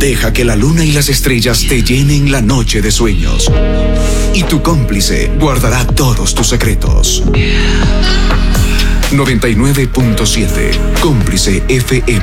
Deja que la luna y las estrellas te llenen la noche de sueños. Y tu cómplice guardará todos tus secretos. 99.7 Cómplice FM.